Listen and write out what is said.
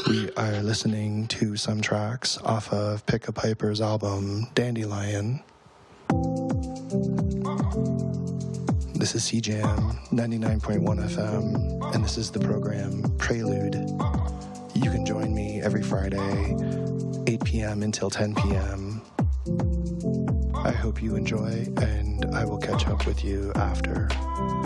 We are listening to some tracks off of Pick a Piper's album, Dandelion. This is CJAM 99.1 FM, and this is the program Prelude. You can join me every Friday, 8 p.m. until 10 p.m. I hope you enjoy, and I will catch up with you after.